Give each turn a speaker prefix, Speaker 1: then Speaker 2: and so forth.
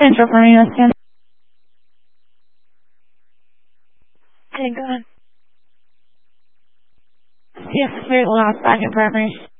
Speaker 1: Central for me, that's good. Okay, go on. Yes, very last second preference.